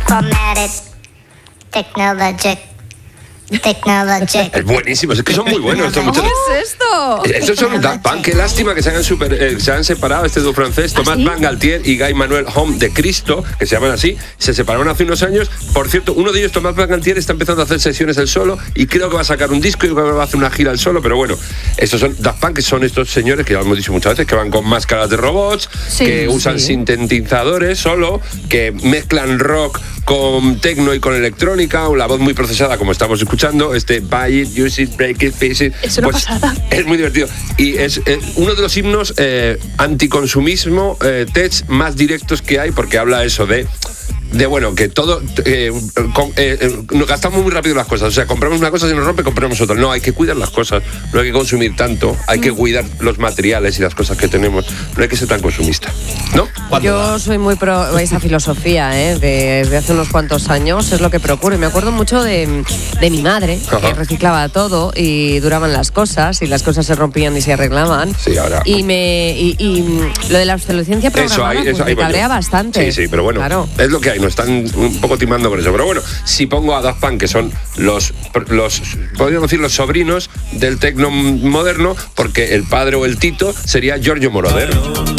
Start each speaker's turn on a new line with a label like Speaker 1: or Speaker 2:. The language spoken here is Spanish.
Speaker 1: Chromatic, Technologic.
Speaker 2: Es buenísimo, es que son muy buenos estos muchachos.
Speaker 3: ¿Qué es esto?
Speaker 2: Estos son Daft Punk. Qué lástima que se han separado este dúo francés, Thomas Van Galtier y Guy Manuel Homme de Cristo, que se llaman así. Se separaron hace unos años. Por cierto, uno de ellos, Thomas Van Galtier, está empezando a hacer sesiones él solo y creo que va a sacar un disco y creo que va a hacer una gira él solo. Pero bueno, estos son Daft Punk, que son estos señores que ya hemos dicho muchas veces, que van con máscaras de robots, que usan sintetizadores solo, que mezclan rock con techno y con electrónica, la voz muy procesada como estamos escuchando, buy it, use it, break it, fix it.
Speaker 3: Es una pasada.
Speaker 2: Es muy divertido y es uno de los himnos anticonsumismo tech más directos que hay, porque habla eso de bueno, que todo nos gastamos muy rápido las cosas, o sea, compramos una cosa, se nos rompe, compramos otra. No, hay que cuidar las cosas, no hay que consumir tanto, hay que cuidar los materiales y las cosas que tenemos, no hay que ser tan consumista, ¿no?
Speaker 3: Yo soy muy pro esa filosofía, desde hace unos cuantos años, es lo que procuro. Y me acuerdo mucho de mi madre, que reciclaba todo y duraban las cosas, y las cosas se rompían y se arreglaban.
Speaker 2: Sí, ahora.
Speaker 3: Y lo de la obsolescencia programada me cabrea bastante.
Speaker 2: Sí, pero bueno, claro, es lo que hay. Nos están un poco timando con eso, pero bueno, si pongo a Daft Punk, que son los podríamos decir los sobrinos del tecno moderno, porque el padre o el Tito sería Giorgio Moroder.